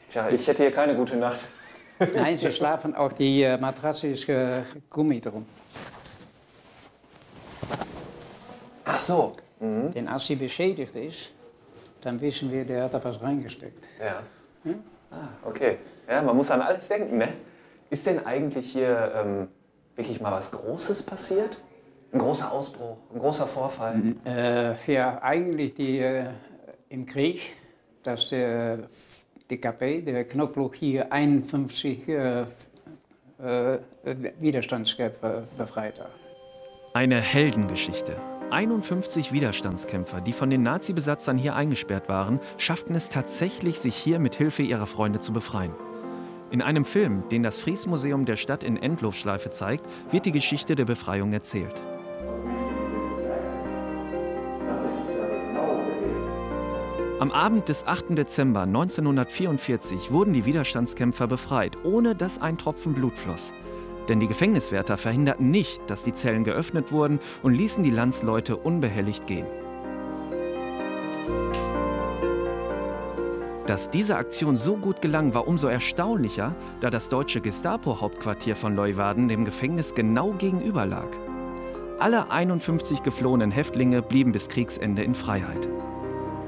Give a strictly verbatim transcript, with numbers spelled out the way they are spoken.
Tja, ich hätte hier keine gute Nacht. Nein, sie schlafen auch, die äh, Matratze ist äh, Gummi drum. Ach so. Mhm. Denn als sie beschädigt ist, dann wissen wir, der hat da was reingesteckt. Ja. ja? Ah, okay. Ja, man muss an alles denken, ne? Ist denn eigentlich hier ähm, wirklich mal was Großes passiert? Ein großer Ausbruch, ein großer Vorfall? Mhm. Äh, ja, eigentlich die, äh, im Krieg, dass der D K P, der Knochenblock hier einundfünfzig äh, äh, Widerstandskämpfer befreit hat. Eine Heldengeschichte. einundfünfzig Widerstandskämpfer, die von den Nazi-Besatzern hier eingesperrt waren, schafften es tatsächlich, sich hier mit Hilfe ihrer Freunde zu befreien. In einem Film, den das Friesmuseum der Stadt in Endlosschleife zeigt, wird die Geschichte der Befreiung erzählt. Am Abend des achten Dezember neunzehnhundertvierundvierzig wurden die Widerstandskämpfer befreit, ohne dass ein Tropfen Blut floss. Denn die Gefängniswärter verhinderten nicht, dass die Zellen geöffnet wurden und ließen die Landsleute unbehelligt gehen. Dass diese Aktion so gut gelang, war umso erstaunlicher, da das deutsche Gestapo-Hauptquartier von Leeuwarden dem Gefängnis genau gegenüber lag. Alle einundfünfzig geflohenen Häftlinge blieben bis Kriegsende in Freiheit.